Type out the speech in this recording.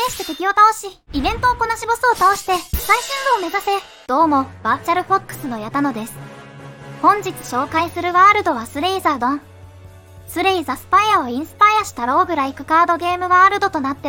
して敵を倒し、イベントをこなしボスを倒して、最終部を目指せ。どうも、バーチャルフォックスの矢田野です。本日紹介するワールドはスレイザードン。スレイザスパイアをインスパイアしたローグライクカードゲームワールドとなって